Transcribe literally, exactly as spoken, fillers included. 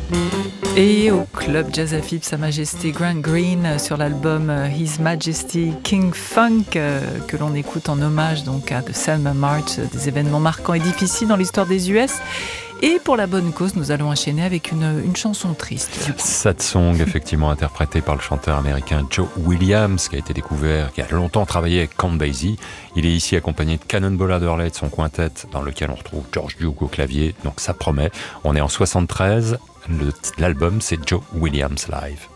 Et au club Jazz à Philippe, Sa Majesté Grant Green sur l'album His Majesty King Funk que l'on écoute en hommage donc à The Selma March, des événements marquants et difficiles dans l'histoire des U S. Et pour la bonne cause, nous allons enchaîner avec une, une chanson triste. Sad Song, effectivement interprétée par le chanteur américain Joe Williams, qui a été découvert, qui a longtemps travaillé avec Count Basie. Il est ici accompagné de Cannonball Adderley, de son quintet, dans lequel on retrouve George Duke au clavier. Donc ça promet. On est en soixante-treize. Le, l'album, c'est Joe Williams Live.